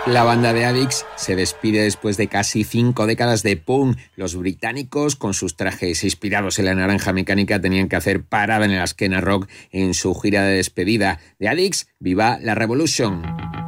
La banda de Addicts se despide después de casi 5 décadas de punk. Los británicos, con sus trajes inspirados en la naranja mecánica, tenían que hacer parada en el Askena Rock en su gira de despedida. De Addicts, viva la Revolution.